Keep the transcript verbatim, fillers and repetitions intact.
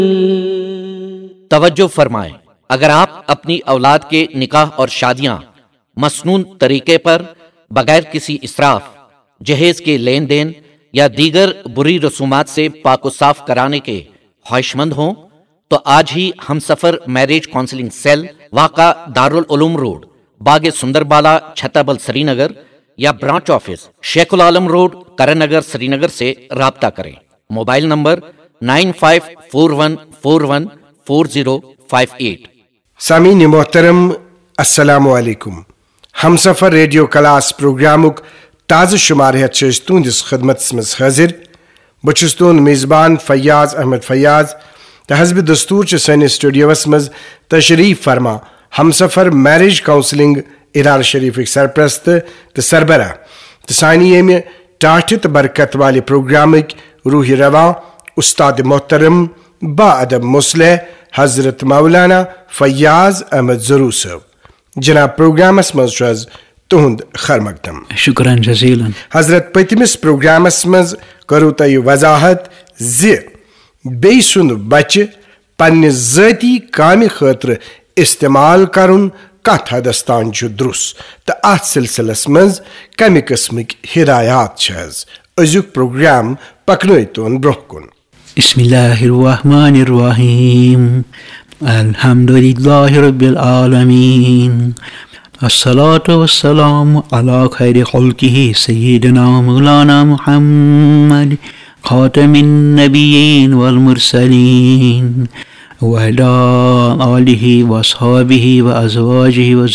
توجہ فرمائیں، اگر آپ اپنی اولاد کے نکاح اور شادیاں مسنون طریقے پر بغیر کسی اسراف، جہیز کے لین دین یا دیگر بری رسومات سے پاک و صاف کرانے کے خواہش مند ہوں تو آج ہی ہم سفر میرج کونسلنگ سیل واقع دارالعلوم روڈ، باغ سندر بالا، چھتابل، سری نگر یا برانچ آفس شیخ العالم روڈ، کرن نگر، سری نگر سے رابطہ کریں۔ Mobile number nine five four one four one four zero five eight. سامعین محترم، السلام علیکم۔ ہم سفر ریڈیو کلاس پروگرامک تازہ شمار ہیت چھ تہندس خدمت مز حاضر۔ بہ چھس تہند میزبان فیاض احمد فیاض تو حسب دستور چھ سنس سٹوڈیوس مز تشریف فرما ہم سفر میرج کونسلنگ ادارہ شریف سرپرست تو سربراہ تو سانی یمہ ٹاٹھ تو برکت والے پروگرامک روح رواں استاد محترم با ادب مصلح حضرت مولانا فیاض احمد ضرور صاحب۔ جناب پروگرامس مز چھس تہند خیر مقدم۔ شکرا جزیلا حضرت۔ پتمس پروگرامس مز کرو تہ وضاحت زِ بیٚیہِ سُنٛد بچہ پننہِ ذٲتی کامہِ خٲطرٕ استعمال کرُن کتھ حدس تام چھُ درست تہٕ اتھ سلسلس منٛز کمہِ قٕسمٕکۍ ہدایات چھِ حظ۔ أزیُک پروگرام پکنٲیتون برونٛہہ کُن۔ بسم اللہ الرحمن الرحیم، الحمد للہ رب العالمین، الصلاة والسلام علی خیر خلقہ سیدنا مولانا محمد خاتم النبیین والمرسلین وعلی آلہ واصحابہ وازواجہ